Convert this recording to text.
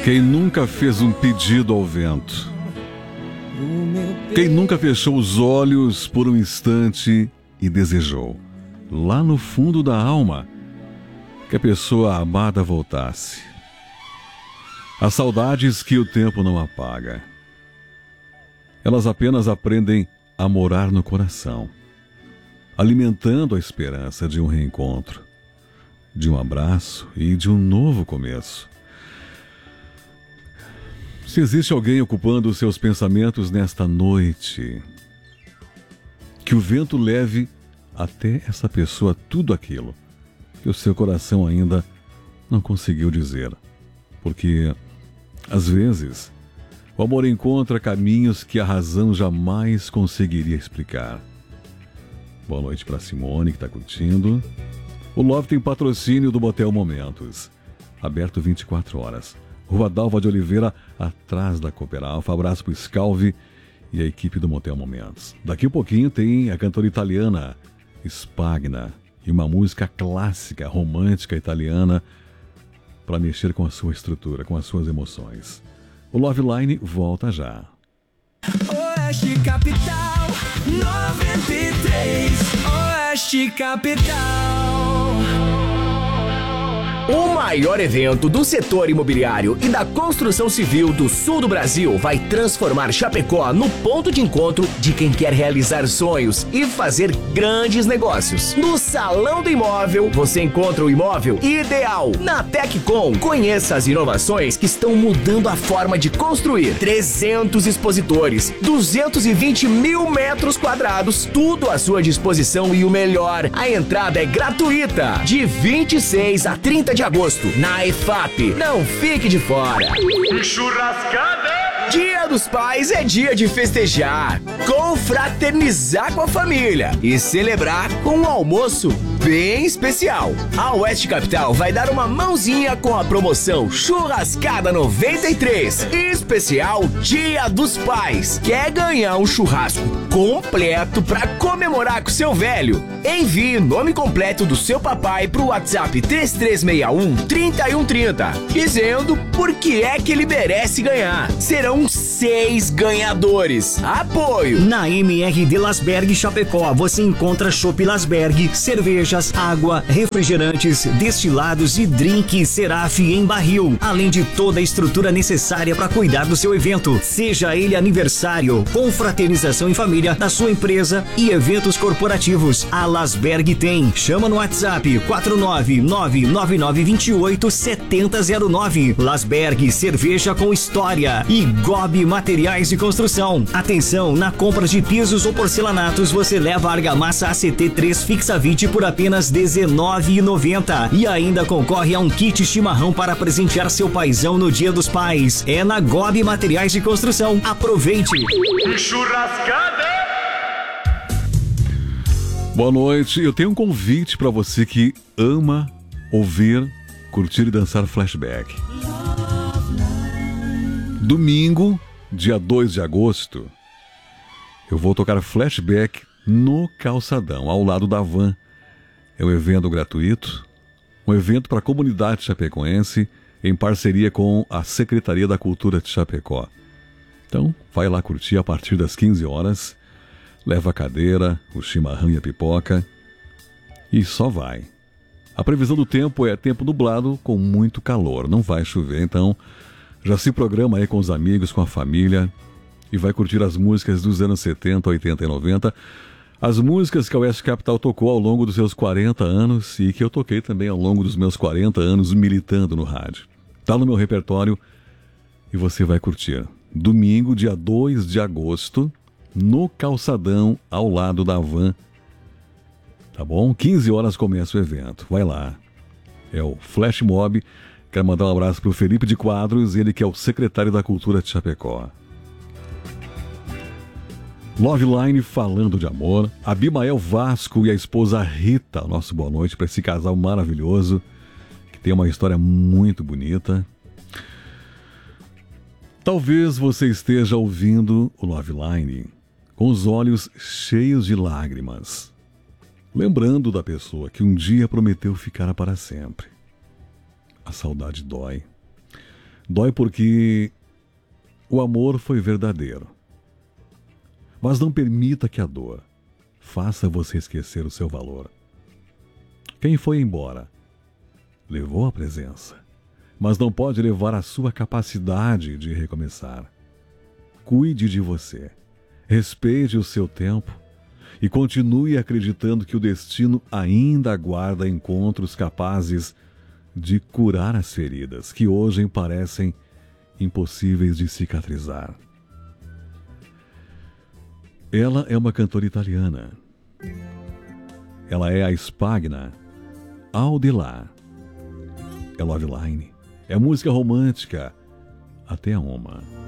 Quem nunca fez um pedido ao vento? Quem nunca fechou os olhos por um instante e desejou, lá no fundo da alma, que a pessoa amada voltasse? As saudades que o tempo não apaga. Elas apenas aprendem a morar no coração, alimentando a esperança de um reencontro, de um abraço e de um novo começo. Se existe alguém ocupando os seus pensamentos nesta noite, que o vento leve até essa pessoa tudo aquilo que o seu coração ainda não conseguiu dizer. Porque, às vezes, o amor encontra caminhos que a razão jamais conseguiria explicar. Boa noite para Simone, que está curtindo. O Love tem patrocínio do Motel Momentos, aberto 24 horas. Rua Dalva de Oliveira, atrás da Cooperalfa. Abraço para o Scalvi e a equipe do Motel Momentos. Daqui a pouquinho tem a cantora italiana Spagna e uma música clássica, romântica italiana para mexer com a sua estrutura, com as suas emoções. O Love Line volta já. Oeste Capital 93, Oeste Capital. O maior evento do setor imobiliário e da construção civil do sul do Brasil vai transformar Chapecó no ponto de encontro de quem quer realizar sonhos e fazer grandes negócios. No Salão do Imóvel, você encontra o imóvel ideal. Na Teccom, conheça as inovações que estão mudando a forma de construir. 300 expositores, 220 mil metros quadrados, tudo à sua disposição e o melhor, a entrada é gratuita. De 26 a 30 de agosto, na EFAP. Não fique de fora. Churrascada! Dia dos Pais é dia de festejar, confraternizar com a família e celebrar com um almoço bem especial. A Oeste Capital vai dar uma mãozinha com a promoção Churrascada 93, especial Dia dos Pais. Quer ganhar um churrasco completo para comemorar com seu velho? Envie o nome completo do seu papai pro WhatsApp 3361-3130, dizendo por que é que ele merece ganhar. Serão 6 ganhadores. Apoio. Na MR de Lasberg Chapecó, você encontra Chopp Lasberg, cervejas, água, refrigerantes, destilados e drink Seraf em barril, além de toda a estrutura necessária para cuidar do seu evento, seja ele aniversário, confraternização em família, da sua empresa e eventos corporativos. A Lasberg tem. Chama no WhatsApp 49999287009. Lasberg, cerveja com história. E Gobi Materiais de Construção. Atenção, na compra de pisos ou porcelanatos você leva a argamassa ACT3 Fixa 20 por apenas R$19,90 e ainda concorre a um kit chimarrão para presentear seu paizão no Dia dos Pais. É na Gobi Materiais de Construção. Aproveite! Churrascada! Boa noite, eu tenho um convite para você que ama ouvir, curtir e dançar flashback. Domingo, dia 2 de agosto, eu vou tocar flashback no Calçadão, ao lado da Van. É um evento gratuito, um evento para a comunidade chapecoense, em parceria com a Secretaria da Cultura de Chapecó. Então, vai lá curtir a partir das 15 horas, leva a cadeira, o chimarrão e a pipoca, e só vai. A previsão do tempo é tempo nublado com muito calor, não vai chover, então já se programa aí com os amigos, com a família, e vai curtir as músicas dos anos 70, 80 e 90, as músicas que a Oeste Capital tocou ao longo dos seus 40 anos e que eu toquei também ao longo dos meus 40 anos militando no rádio. Tá no meu repertório e você vai curtir. Domingo, dia 2 de agosto, no Calçadão, ao lado da Van. Tá bom? 15 horas começa o evento. Vai lá. É o Flash Mob. Quero mandar um abraço para o Felipe de Quadros, ele que é o secretário da Cultura de Chapecó. Love Line falando de amor. Abimael Vasco e a esposa Rita. Nosso boa noite para esse casal maravilhoso, que tem uma história muito bonita. Talvez você esteja ouvindo o Love Line com os olhos cheios de lágrimas, lembrando da pessoa que um dia prometeu ficar para sempre. A saudade dói. Dói porque o amor foi verdadeiro. Mas não permita que a dor faça você esquecer o seu valor. Quem foi embora levou a presença, mas não pode levar a sua capacidade de recomeçar. Cuide de você, respeite o seu tempo e continue acreditando que o destino ainda aguarda encontros capazes de curar as feridas que hoje parecem impossíveis de cicatrizar. Ela é uma cantora italiana. Ela é a Spagna Aldilà. É love line, é música romântica até a uma.